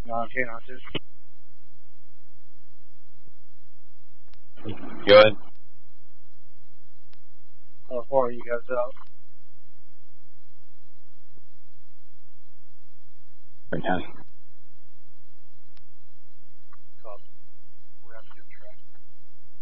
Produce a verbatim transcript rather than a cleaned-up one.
Okay, not just. Good. How far are you guys out? Right now.